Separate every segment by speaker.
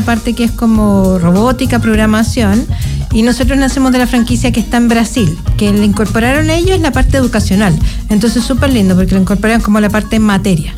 Speaker 1: parte que es como robótica, programación, y nosotros nacemos de la franquicia que está en Brasil, que le incorporaron ellos la parte educacional. Entonces súper lindo porque lo incorporaron como la parte en materia.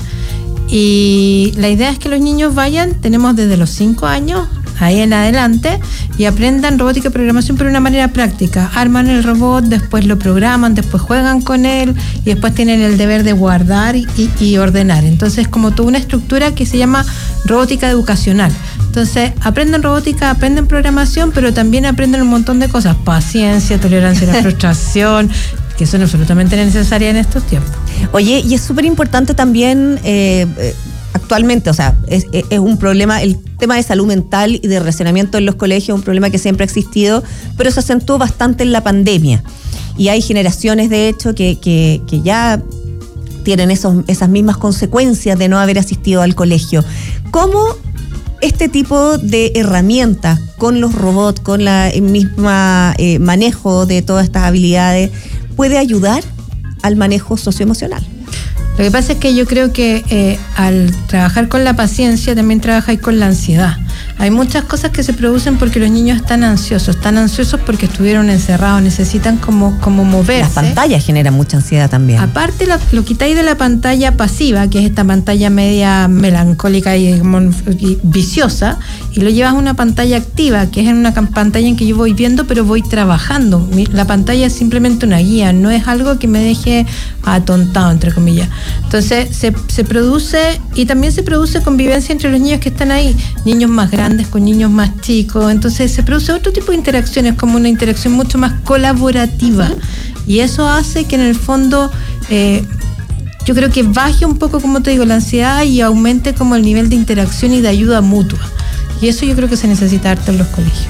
Speaker 1: Y la idea es que los niños vayan, tenemos desde los 5 años ahí en adelante, y aprendan robótica y programación pero de una manera práctica. Arman el robot, después lo programan, después juegan con él y después tienen el deber de guardar y ordenar. Entonces como toda una estructura que se llama robótica educacional. Entonces aprenden robótica, aprenden programación, pero también aprenden un montón de cosas: paciencia, tolerancia a la frustración, que son absolutamente necesarias en estos tiempos.
Speaker 2: Oye, y es súper importante también actualmente, o sea, es un problema, el tema de salud mental y de relacionamiento en los colegios, un problema que siempre ha existido, pero se acentuó bastante en la pandemia. Y hay generaciones, de hecho, que ya tienen esas mismas consecuencias de no haber asistido al colegio. ¿Cómo este tipo de herramientas con los robots, con la misma manejo de todas estas habilidades, puede ayudar al manejo socioemocional?
Speaker 1: Lo que pasa es que yo creo que al trabajar con la paciencia también trabajáis con la ansiedad. Hay muchas cosas que se producen porque los niños están ansiosos porque estuvieron encerrados, necesitan como moverse.
Speaker 2: Las pantallas generan mucha ansiedad también.
Speaker 1: Aparte lo quitáis de la pantalla pasiva, que es esta pantalla media melancólica y viciosa, y lo llevas a una pantalla activa, que es en una pantalla en que yo voy viendo pero voy trabajando. La pantalla es simplemente una guía, no es algo que me deje atontado, entre comillas. Entonces se produce, y también se produce convivencia entre los niños que están ahí, niños más grandes con niños más chicos. Entonces se produce otro tipo de interacciones, como una interacción mucho más colaborativa, y eso hace que en el fondo yo creo que baje un poco, como te digo, la ansiedad y aumente como el nivel de interacción y de ayuda mutua, y eso yo creo que se necesita harto en los colegios.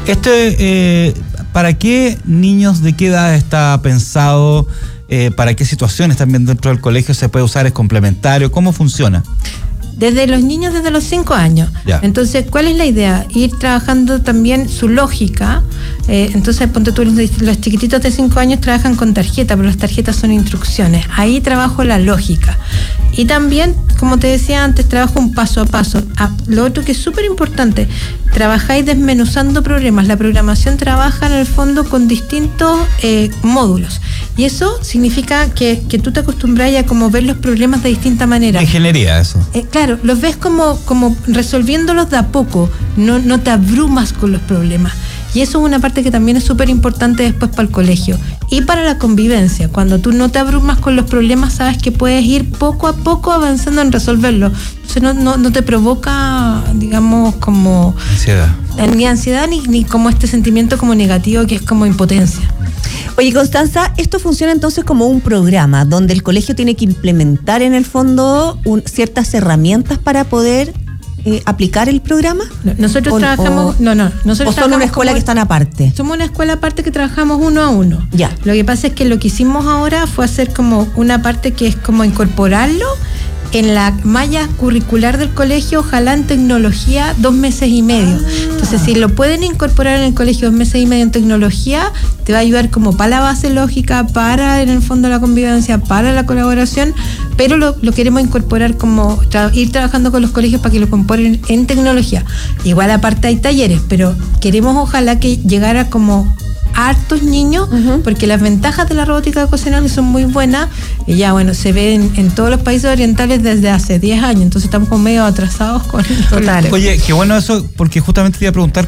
Speaker 3: ¿Para qué niños, de qué edad está pensado? ¿Para qué situaciones también dentro del colegio se puede usar? ¿Es complementario? ¿Cómo funciona?
Speaker 1: Desde los niños, desde los 5 años. Ya. Entonces, ¿cuál es la idea? Ir trabajando también su lógica. Entonces, ponte tú, los chiquititos de 5 años trabajan con tarjeta, pero las tarjetas son instrucciones. Ahí trabajo la lógica. Y también, como te decía antes, trabajo un paso a paso. Lo otro que es súper importante, trabajáis desmenuzando problemas. La programación trabaja en el fondo con distintos módulos. Y eso significa que tú te acostumbras a como ver los problemas de distinta manera.
Speaker 3: Ingeniería, eso.
Speaker 1: Claro, los ves como resolviéndolos de a poco, no te abrumas con los problemas. Y eso es una parte que también es súper importante después para el colegio y para la convivencia. Cuando tú no te abrumas con los problemas, sabes que puedes ir poco a poco avanzando en resolverlos. Entonces no te provoca, digamos, como
Speaker 3: ansiedad.
Speaker 1: Ni ansiedad ni como este sentimiento como negativo que es como impotencia.
Speaker 2: Oye, Constanza, esto funciona entonces como un programa donde el colegio tiene que implementar en el fondo ciertas herramientas para poder aplicar el programa.
Speaker 1: Nosotros trabajamos
Speaker 2: nosotros son una escuela que están aparte.
Speaker 1: Somos una escuela aparte que trabajamos 1 a 1.
Speaker 2: Ya.
Speaker 1: Lo que pasa es que lo que hicimos ahora fue hacer como una parte que es como incorporarlo en la malla curricular del colegio, ojalá en tecnología 2 meses y medio. Entonces, si lo pueden incorporar en el colegio 2 meses y medio en tecnología, te va a ayudar como para la base lógica, para en el fondo la convivencia, para la colaboración, pero lo queremos incorporar como ir trabajando con los colegios para que lo incorporen en tecnología. Igual aparte hay talleres, pero queremos ojalá que llegara como hartos niños, porque las ventajas de la robótica educacional son muy buenas, y ya bueno, se ven en todos los países orientales desde hace 10 años, entonces estamos como medio atrasados con
Speaker 2: total.
Speaker 3: Oye, qué bueno eso, porque justamente te iba a preguntar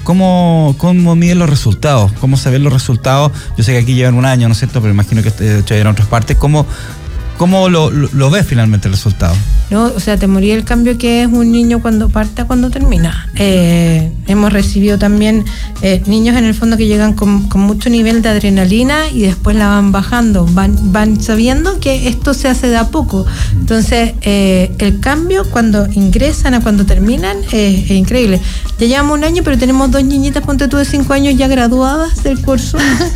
Speaker 3: cómo miden los resultados, cómo se ven los resultados. Yo sé que aquí llevan 1 año, ¿no es cierto?, pero imagino que en otras partes. ¿Cómo lo ves finalmente el resultado?
Speaker 1: No, o sea, te morí el cambio que es un niño cuando parte a cuando termina. Hemos recibido también niños en el fondo que llegan con mucho nivel de adrenalina y después la van bajando, van sabiendo que esto se hace de a poco. Entonces, el cambio cuando ingresan a cuando terminan es increíble. Ya llevamos 1 año, pero tenemos 2 niñitas, ponte tú, de 5 años ya graduadas del curso,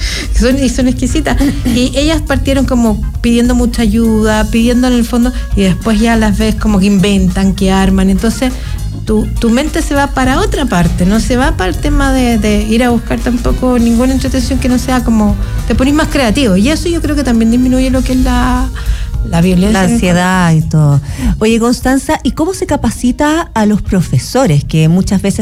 Speaker 1: y son exquisitas. Y ellas partieron como pidiendo mucha ayuda, pidiendo en el fondo, y después ya las ves como que inventan, que arman. Entonces tu mente se va para otra parte, no se va para el tema de ir a buscar tampoco ninguna entretención que no sea como, te pones más creativo, y eso yo creo que también disminuye lo que es la violencia,
Speaker 2: la ansiedad y todo. Oye, Constanza, ¿y cómo se capacita a los profesores que muchas veces